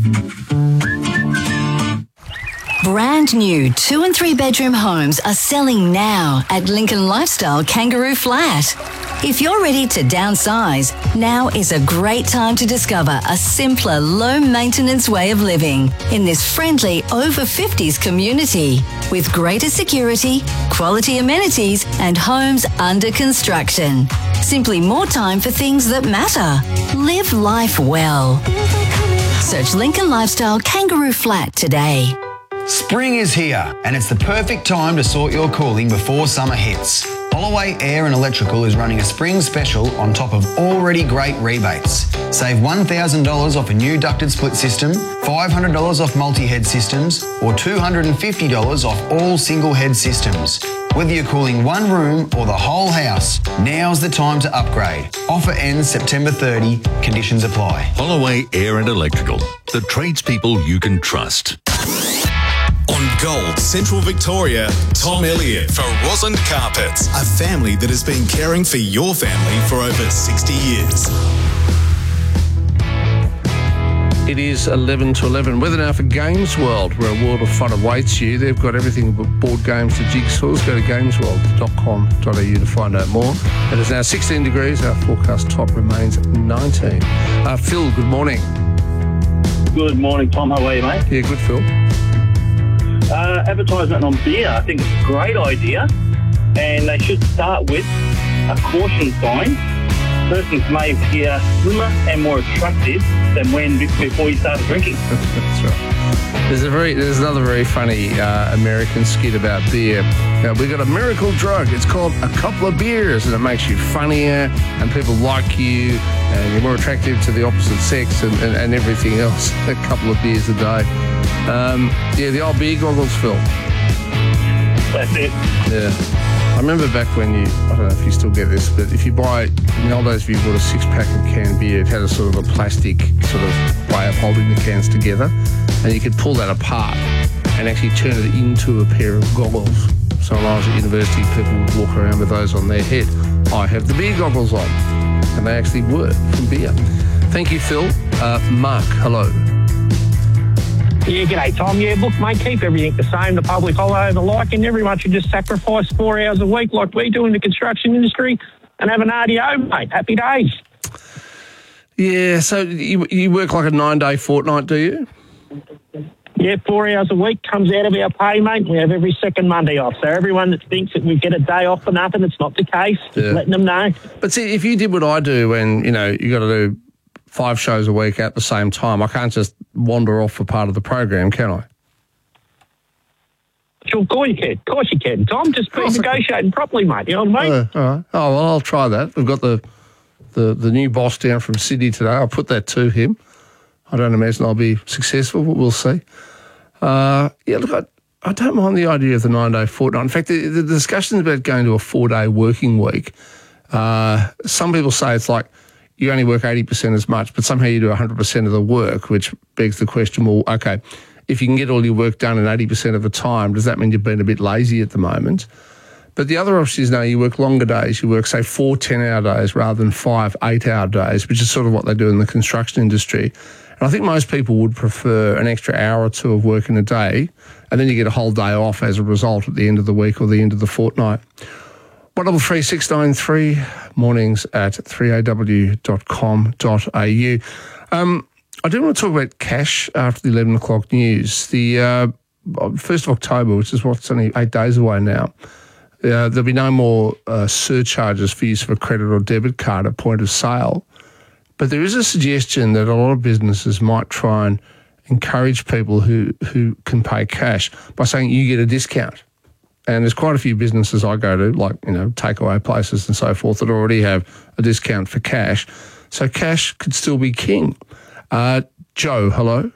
Brand new two and three bedroom homes are selling now at Lincoln Lifestyle Kangaroo Flat. If you're ready to downsize, now is a great time to discover a simpler, low-maintenance way of living in this friendly over fifties community with greater security, quality amenities and homes under construction. Simply more time for things that matter. Live life well. Search Lincoln Lifestyle Kangaroo Flat today. Spring is here, and it's the perfect time to sort your cooling before summer hits. Holloway Air and Electrical is running a spring special on top of already great rebates. Save one thousand dollars off a new ducted split system, five hundred dollars off multi-head systems, or two hundred fifty dollars off all single-head systems. Whether you're cooling one room or the whole house, now's the time to upgrade. Offer ends September thirtieth. Conditions apply. Holloway Air and Electrical, the tradespeople you can trust. On Gold Central Victoria, Tom Elliott for Rosalind Carpets, a family that has been caring for your family for over sixty years. It is eleven to eleven. Weather now for Games World, where a world of fun awaits you. They've got everything from board games to jigsaws. Go to games world dot com dot a u to find out more. It is now sixteen degrees. Our forecast top remains nineteen. Uh, Phil, good morning. Good morning, Tom. How are you, mate? Yeah, good, Phil. Uh, advertisement on beer, I think it's a great idea, and they should start with a caution sign. Persons may appear slimmer and more attractive than when before you started drinking. That's right. There's a very, there's another very funny uh, American skit about beer. Now, we got a miracle drug. It's called a couple of beers, and it makes you funnier, and people like you, and you're more attractive to the opposite sex, and, and, and everything else. A couple of beers a day. Um, yeah, the old beer goggles, Phil. That's it. Yeah. I remember back when you, I don't know if you still get this, but if you buy, in the old days, if you bought a six-pack of canned beer, it had a sort of a plastic sort of way of holding the cans together, and you could pull that apart and actually turn it into a pair of goggles. So when I was at university, people would walk around with those on their head. I have the beer goggles on, and they actually were from beer. Thank you, Phil. Uh, Mark, hello. Yeah, g'day, Tom. Yeah, look, mate, keep everything the same, the public holiday, the like, and everyone should just sacrifice four hours a week like we do in the construction industry and have an R D O, mate. Happy days. Yeah, so you, you work like a nine-day fortnight, do you? Yeah, four hours a week comes out of our pay, mate. We have every second Monday off. So everyone that thinks that we get a day off for nothing, it's not the case. Just Yeah. letting them know. But see, if you did what I do and, you know, you got to do five shows a week at the same time, I can't just wander off for part of the program, can I? Sure, of course you can. Of course you can, Tom. Just be negotiating properly, mate. You know what I mean? Uh, all right. Oh, well, I'll try that. We've got the, the, the new boss down from Sydney today. I'll put that to him. I don't imagine I'll be successful, but we'll see. Uh, yeah, look, I, I don't mind the idea of the nine-day fortnight. In fact, the, the discussions about going to a four-day working week, uh, some people say it's like you only work eighty percent as much, but somehow you do one hundred percent of the work, which begs the question, well, okay, if you can get all your work done in eighty percent of the time, does that mean you've been a bit lazy at the moment? But the other option is, no, you work longer days. You work, say, four ten-hour days rather than five eight-hour days, which is sort of what they do in the construction industry. And I think most people would prefer an extra hour or two of work in a day, and then you get a whole day off as a result at the end of the week or the end of the fortnight. one double three six nine three, mornings at three a w dot com dot a u. Um, I do want to talk about cash after the eleven o'clock news. The uh, first of October, which is what's only eight days away now, uh, there'll be no more uh, surcharges for use of a credit or debit card at point of sale. But there is a suggestion that a lot of businesses might try and encourage people who, who can pay cash by saying you get a discount. And there's quite a few businesses I go to, like, you know, takeaway places and so forth, that already have a discount for cash. So cash could still be king. Uh, Joe, hello.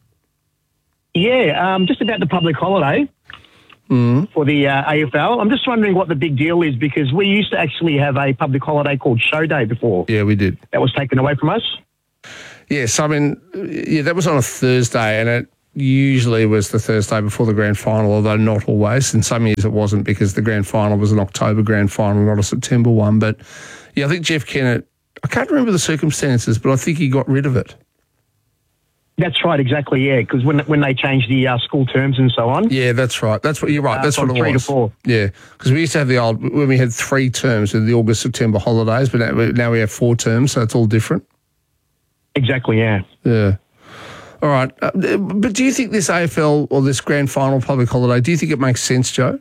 Yeah, um, just about the public holiday mm. for the uh, A F L. I'm just wondering what the big deal is, because we used to actually have a public holiday called Show Day before. Yeah, we did. That was taken away from us. Yes, I mean, yeah, that was on a Thursday, and it usually was the Thursday before the grand final, although not always. In some years it wasn't, because the grand final was an October grand final, not a September one. But, yeah, I think Jeff Kennett, I can't remember the circumstances, but I think he got rid of it. That's right, exactly, yeah, because when when they changed the uh, school terms and so on. Yeah, that's right. That's what you're right. Uh, That's what it was. three to four. Yeah, because we used to have the old, when we had three terms of the August, September holidays, but now, now we have four terms, so it's all different. Exactly, yeah. Yeah. All right. Uh, but do you think this A F L or this grand final public holiday, do you think it makes sense, Joe?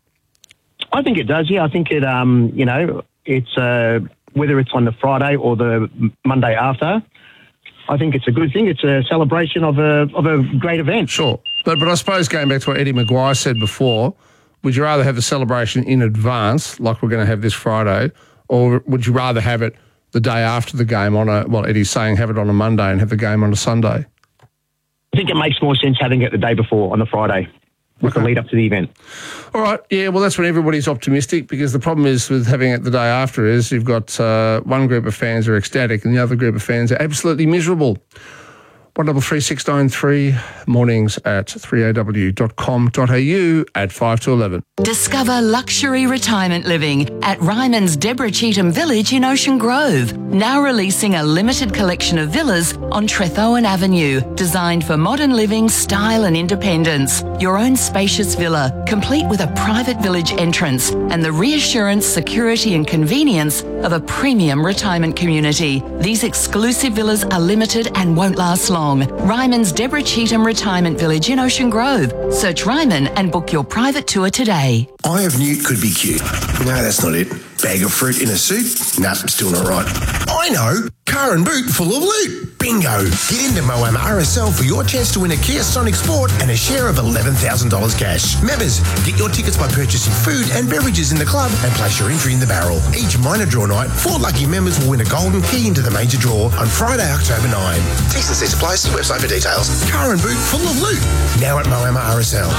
I think it does, yeah. I think it, um, you know, it's uh, whether it's on the Friday or the Monday after, I think it's a good thing. It's a celebration of a of a great event. Sure. But but I suppose going back to what Eddie Maguire said before, would you rather have the celebration in advance, like we're going to have this Friday, or would you rather have it the day after the game on a, well, Eddie's saying have it on a Monday and have the game on a Sunday? I think it makes more sense having it the day before on the Friday with Okay. the lead up to the event. All right, yeah, well, that's when everybody's optimistic, because the problem is with having it the day after is you've got uh, one group of fans are ecstatic and the other group of fans are absolutely miserable. one double three six nine three, mornings at three a w dot com dot a u at five to eleven. Discover luxury retirement living at Ryman's Deborah Cheetham Village in Ocean Grove. Now releasing a limited collection of villas on Trethowan Avenue, designed for modern living, style and independence. Your own spacious villa, complete with a private village entrance and the reassurance, security and convenience of a premium retirement community. These exclusive villas are limited and won't last long. Ryman's Deborah Cheetham Retirement Village in Ocean Grove. Search Ryman and book your private tour today. Eye of Newt could be cute. No, that's not it. Bag of fruit in a suit? Nah, still not right. I know. Car and boot full of loot. Bingo. Get into Moama R S L for your chance to win a Kia Sonic Sport and a share of eleven thousand dollars cash. Members, get your tickets by purchasing food and beverages in the club and place your entry in the barrel. Each minor draw night, four lucky members will win a golden key into the major draw on Friday, October ninth. T's and C's apply. See website for details. Car and boot full of loot. Now at Moama R S L.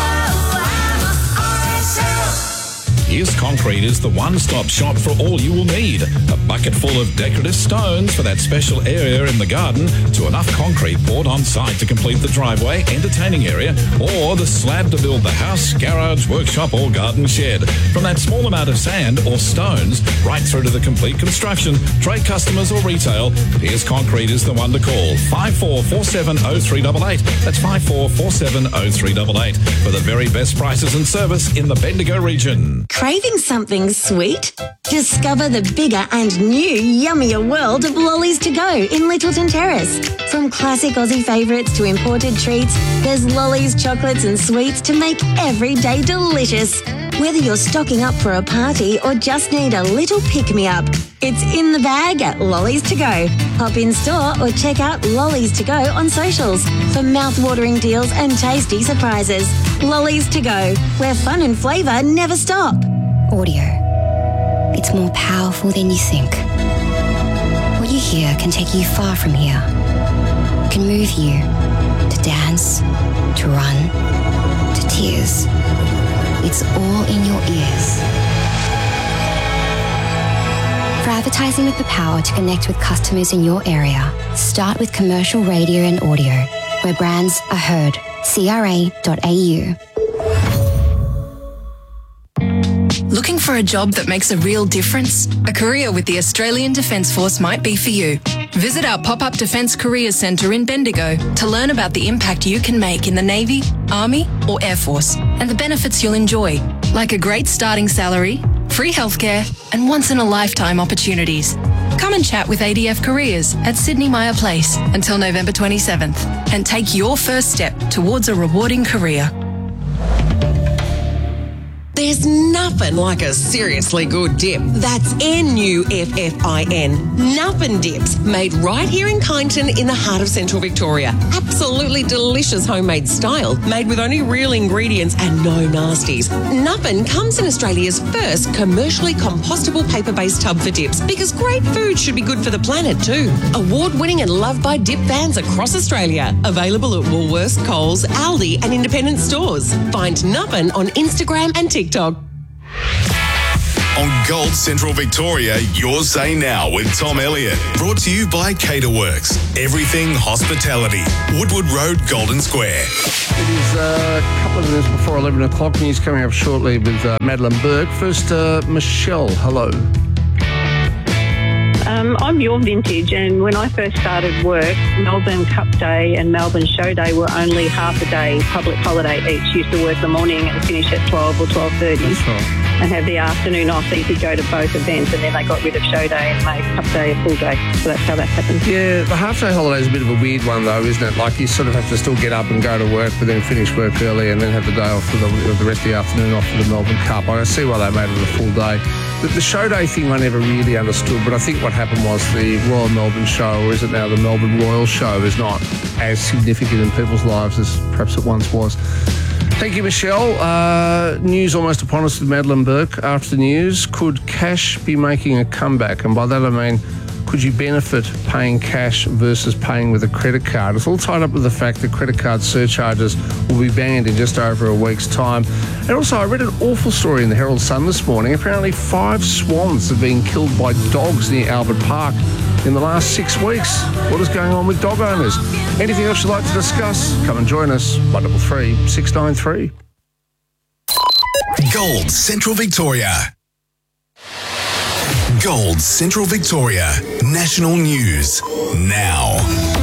Here's Concrete is the one-stop shop for all you will need. A bucket full of decorative stones for that special area in the garden, to enough concrete poured on site to complete the driveway, entertaining area, or the slab to build the house, garage, workshop or garden shed. From that small amount of sand or stones right through to the complete construction, trade customers or retail, Here's Concrete is the one to call. five four four seven oh three eight eight. That's five four four seven oh three eight eight for the very best prices and service in the Bendigo region. Craving something sweet? Discover the bigger and new yummier world of Lollies to Go in Littleton Terrace. From classic Aussie favourites to imported treats, there's Lollies, chocolates and sweets to make every day delicious. Whether you're stocking up for a party or just need a little pick-me-up, it's in the bag at Lollies to Go. Hop in store or check out Lollies to Go on socials for mouth-watering deals and tasty surprises. Lollies to Go, where fun and flavour never stop. Audio. It's more powerful than you think. What you hear can take you far from here. It can move you to dance, to run, to tears. It's all in your ears. For advertising with the power to connect with customers in your area, start with commercial radio and audio, where brands are heard. C R A dot A U. Looking for a job that makes a real difference? A career with the Australian Defence Force might be for you. Visit our pop-up Defence Careers Centre in Bendigo to learn about the impact you can make in the Navy, Army or Air Force and the benefits you'll enjoy, like a great starting salary, free healthcare and once-in-a-lifetime opportunities. Come and chat with A D F Careers at Sydney Myer Place until November twenty-seventh and take your first step towards a rewarding career. There's nothing like a seriously good dip. That's N U F F I N. Nuffin Dips, made right here in Kyneton in the heart of Central Victoria. Absolutely delicious homemade style, made with only real ingredients and no nasties. Nuffin comes in Australia's first commercially compostable paper-based tub for dips, because great food should be good for the planet too. Award-winning and loved by dip fans across Australia. Available at Woolworths, Coles, Aldi and independent stores. Find Nuffin on Instagram and TikTok. On Gold Central Victoria, your say now with Tom Elliott. Brought to you by Caterworks. Everything hospitality. Woodward Road, Golden Square. It is uh, a couple of minutes before eleven o'clock. News coming up shortly with uh, Madeline Burke. First, uh, Michelle, hello. Um, I'm your vintage, and when I first started work, Melbourne Cup Day and Melbourne Show Day were only half a day, public holiday each. Used to work the morning and finish at twelve or twelve thirty. That's right. And have the afternoon off, so you could go to both events, and then they got rid of Show Day and made Cup Day a full day. So that's how that happened. Yeah, the half-day holiday is a bit of a weird one, though, isn't it? Like, you sort of have to still get up and go to work, but then finish work early and then have the day off for the, the rest of the afternoon off for the Melbourne Cup. I see why they made it a full day. The, the Show Day thing I never really understood, but I think what happened was the Royal Melbourne Show, or is it now the Melbourne Royal Show, is not as significant in people's lives as perhaps it once was. Thank you, Michelle. Uh, news almost upon us with Madeline Burke. After the news, could cash be making a comeback? And by that I mean, could you benefit paying cash versus paying with a credit card? It's all tied up with the fact that credit card surcharges will be banned in just over a week's time. And also, I read an awful story in the Herald Sun this morning. Apparently, five swans have been killed by dogs near Albert Park in the last six weeks. What is going on with dog owners? Anything else you'd like to discuss? Come and join us. one double three six nine three. Gold Central Victoria. Gold Central Victoria. National News now.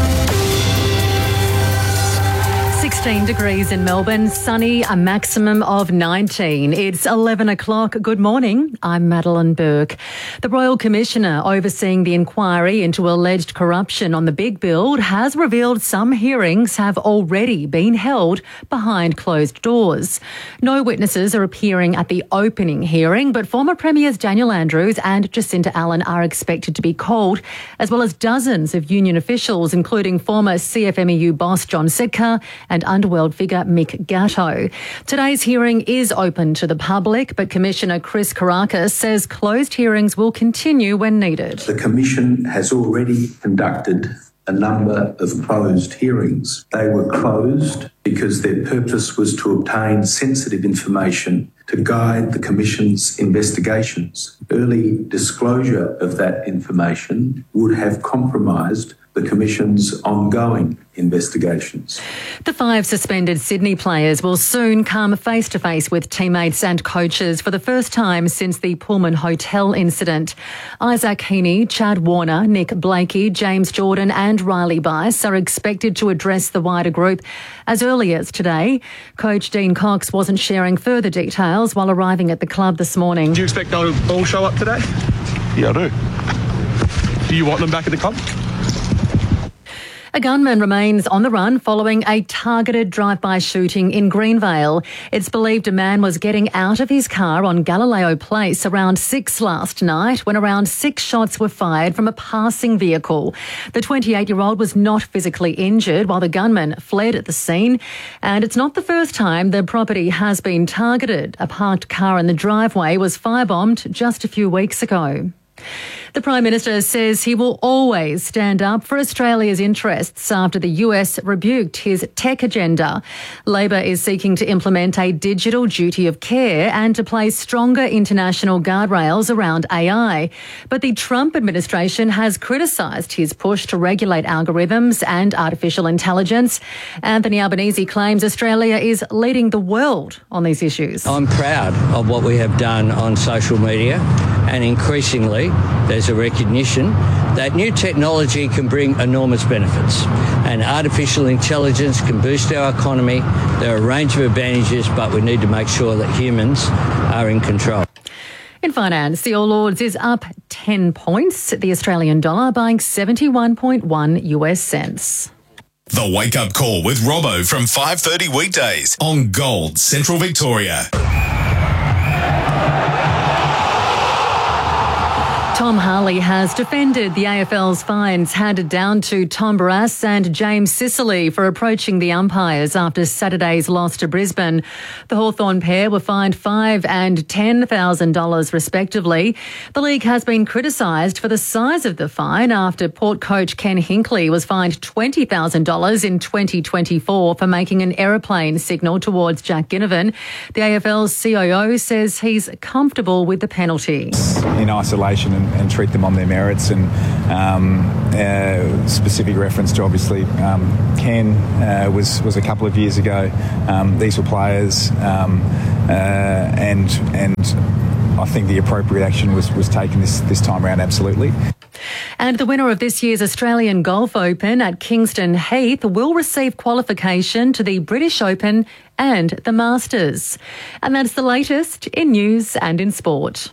sixteen degrees in Melbourne, sunny, a maximum of nineteen. It's eleven o'clock. Good morning. I'm Madeline Burke. The Royal Commissioner overseeing the inquiry into alleged corruption on the Big Build has revealed some hearings have already been held behind closed doors. No witnesses are appearing at the opening hearing, but former Premiers Daniel Andrews and Jacinta Allen are expected to be called, as well as dozens of union officials, including former C F M E U boss John Sitka and Underworld figure Mick Gatto. Today's hearing is open to the public, but Commissioner Chris Karakis says closed hearings will continue when needed. The Commission has already conducted a number of closed hearings. They were closed because their purpose was to obtain sensitive information to guide the Commission's investigations. Early disclosure of that information would have compromised the Commission's ongoing investigations. The five suspended Sydney players will soon come face-to-face with teammates and coaches for the first time since the Pullman Hotel incident. Isaac Heaney, Chad Warner, Nick Blakey, James Jordan and Riley Bice are expected to address the wider group as early as today. Coach Dean Cox wasn't sharing further details while arriving at the club this morning. Do you expect they'll all show up today? Yeah, I do. Do you want them back at the club? A gunman remains on the run following a targeted drive-by shooting in Greenvale. It's believed a man was getting out of his car on Galileo Place around six last night when around six shots were fired from a passing vehicle. The twenty-eight-year-old was not physically injured while the gunman fled at the scene. And it's not the first time the property has been targeted. A parked car in the driveway was firebombed just a few weeks ago. The Prime Minister says he will always stand up for Australia's interests after the U S rebuked his tech agenda. Labor is seeking to implement a digital duty of care and to place stronger international guardrails around A I. But the Trump administration has criticised his push to regulate algorithms and artificial intelligence. Anthony Albanese claims Australia is leading the world on these issues. I'm proud of what we have done on social media, and increasingly there's a recognition that new technology can bring enormous benefits, and artificial intelligence can boost our economy. There are a range of advantages, but we need to make sure that humans are in control. In finance, the All Ords is up ten points. The Australian dollar buying seventy-one point one U S cents. The Wake Up Call with Robbo from five thirty weekdays on Gold Central Victoria. Tom Harley has defended the A F L's fines handed down to Tom Barrass and James Sicily for approaching the umpires after Saturday's loss to Brisbane. The Hawthorn pair were fined five thousand dollars and ten thousand dollars respectively. The league has been criticised for the size of the fine after Port coach Ken Hinkley was fined twenty thousand dollars in twenty twenty-four for making an aeroplane signal towards Jack Ginnivan. The A F L's C O O says he's comfortable with the penalty. In isolation and, and treat them on their merits, and um, uh, specific reference to obviously um, Ken uh, was was a couple of years ago. Um, these were players, um, uh, and and I think the appropriate action was was taken this this time around. Absolutely. And the winner of this year's Australian Golf Open at Kingston Heath will receive qualification to the British Open and the Masters. And that's the latest in news and in sport.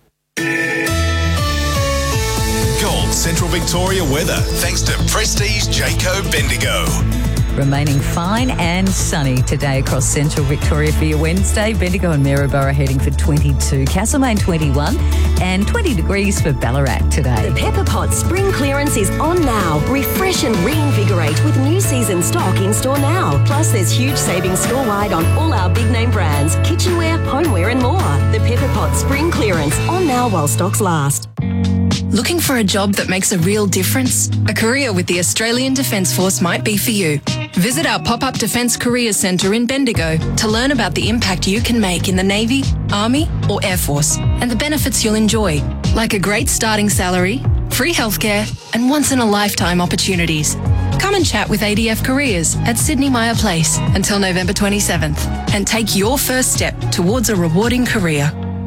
Gold Central Victoria weather, thanks to Prestige Jayco Bendigo. Remaining fine and sunny today across Central Victoria for your Wednesday. Bendigo and Maryborough heading for twenty-two, Castlemaine twenty-one, and twenty degrees for Ballarat today. The Pepper Pot spring clearance is on now. Refresh and reinvigorate with new season stock in store now. Plus, there's huge savings store-wide on all our big name brands, kitchenware, homeware, and more. The Pepper Pot spring clearance on now while stocks last. Looking for a job that makes a real difference? A career with the Australian Defence Force might be for you. Visit our pop-up Defence Careers Centre in Bendigo to learn about the impact you can make in the Navy, Army or Air Force and the benefits you'll enjoy, like a great starting salary, free healthcare and once-in-a-lifetime opportunities. Come and chat with A D F Careers at Sydney Myer Place until November twenty-seventh and take your first step towards a rewarding career.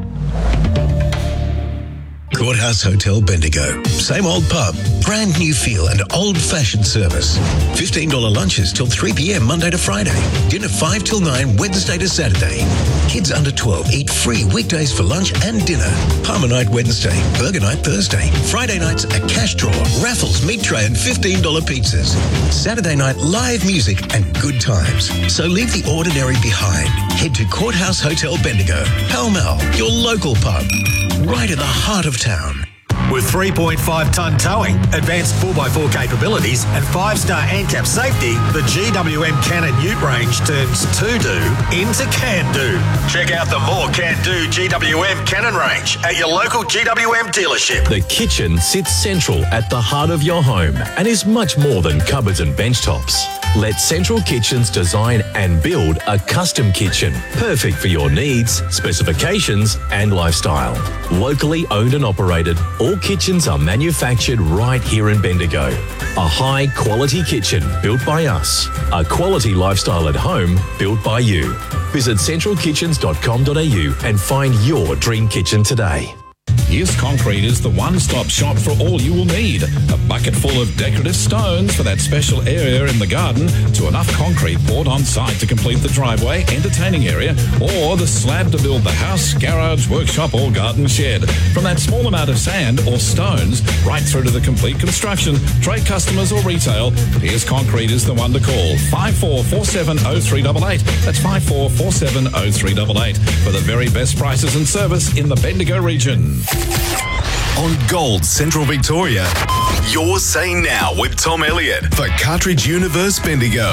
Courthouse Hotel Bendigo. Same old pub, brand new feel and old-fashioned service. fifteen dollars lunches till three p.m. Monday to Friday. Dinner five till nine Wednesday to Saturday. Kids under twelve eat free weekdays for lunch and dinner. Palmer night Wednesday, burger night Thursday. Friday nights a cash draw, raffles, meat tray and fifteen dollars pizzas. Saturday night live music and good times. So leave the ordinary behind. Head to Courthouse Hotel Bendigo. Pall Mall, your local pub. Right in the heart of town. With three point five tonne towing, advanced four by four capabilities and five star ANCAP safety, the G W M Cannon Ute range turns to-do into can-do. Check out the more can-do G W M Cannon range at your local G W M dealership. The kitchen sits central at the heart of your home and is much more than cupboards and bench tops. Let Central Kitchens design and build a custom kitchen, perfect for your needs, specifications and lifestyle. Locally owned and operated, all kitchens are manufactured right here in Bendigo. A high quality kitchen built by us. A quality lifestyle at home built by you. Visit central kitchens dot com dot a u and find your dream kitchen today. Yes Concrete is the one-stop shop for all you will need. A bucket full of decorative stones for that special area in the garden, to enough concrete poured on site to complete the driveway, entertaining area, or the slab to build the house, garage, workshop or garden shed. From that small amount of sand or stones right through to the complete construction, trade customers or retail, Yes Concrete is the one to call. five four four seven oh three eight eight. That's five four four seven oh three eight eight for the very best prices and service in the Bendigo region. On Gold Central Victoria, Your Say Now with Tom Elliott for Cartridge Universe Bendigo.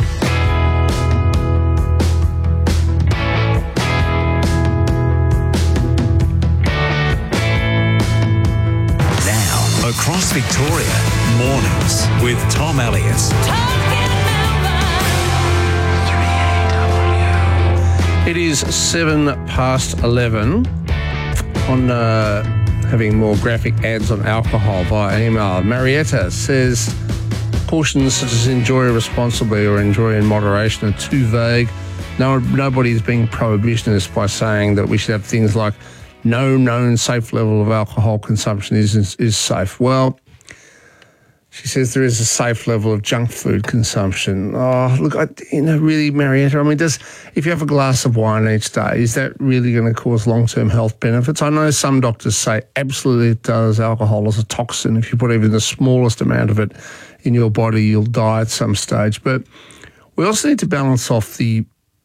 Now, across Victoria, mornings with Tom Elliott. It is seven past eleven. On uh, having more graphic ads on alcohol via email. Marietta says cautions such as enjoy responsibly or enjoy in moderation are too vague. No, nobody's being prohibitionist by saying that we should have things like no known safe level of alcohol consumption is, is, is safe. Well, she says there is a safe level of junk food consumption. Oh, look, I, you know, really, Marietta, I mean, does if you have a glass of wine each day, is that really going to cause long-term health benefits? I know some doctors say absolutely it does. Alcohol is a toxin. If you put even the smallest amount of it in your body, you'll die at some stage. But we also need to balance off the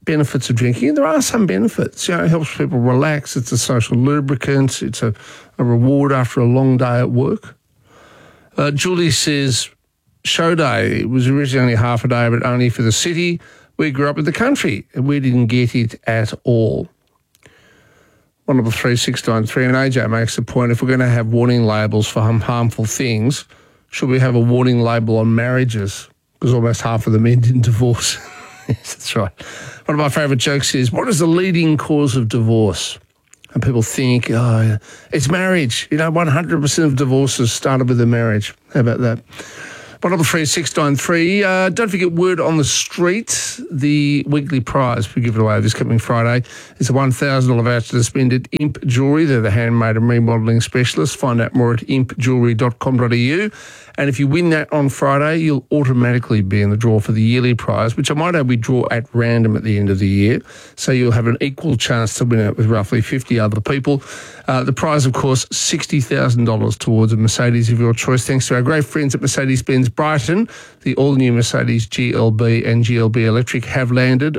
benefits of drinking. And there are some benefits. You know, it helps people relax. It's a social lubricant. It's a, a reward after a long day at work. Uh, Julie says, show day was originally only half a day, but only for the city. We grew up in the country and we didn't get it at all. one double three six nine three, and A J makes the point, if we're going to have warning labels for harm, harmful things, should we have a warning label on marriages? Because almost half of them end in divorce. Yes, that's right. One of my favourite jokes is, what is the leading cause of divorce? And people think, oh, it's marriage. You know, one hundred percent of divorces started with a marriage. How about that? one double three six nine three. Uh, don't forget Word on the Street. The weekly prize we give it away this coming Friday is a one thousand dollars voucher to spend at Imp Jewellery. They're the handmade and remodelling specialists. Find out more at imp jewellery dot com dot a u. And if you win that on Friday, you'll automatically be in the draw for the yearly prize, which I might add we draw at random at the end of the year. So you'll have an equal chance to win it with roughly fifty other people. Uh, the prize, of course, sixty thousand dollars towards a Mercedes of your choice, thanks to our great friends at Mercedes-Benz Brighton. The all-new Mercedes G L B and G L B Electric have landed